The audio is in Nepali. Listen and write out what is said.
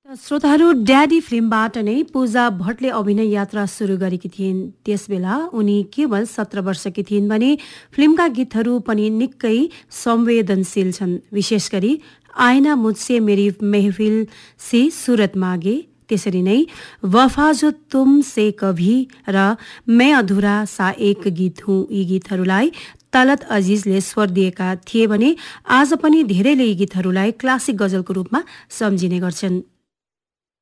श्रोताहरू, ड्याडी फिल्मबाट नै पूजा भट्टले अभिनय यात्रा सुरु गरेकी थिइन्। त्यसबेला उनी केवल 17 वर्षकी थिइन् भने फिल्मका गीतहरू पनि निकै संवेदनशील छन्। विशेष गरी आइना मुझसे मेरी महफिल से सूरत मागे, त्यसरी नै वफा जो तुम से कभी र मैं अधूरा सा एक गीत हुँ, यी गीतहरूलाई तलत अजिजले स्वर दिएका थिए भने आज पनि धेरैले यी गीतहरूलाई क्लासिक गजलको रूपमा सम्झिने गर्छन्।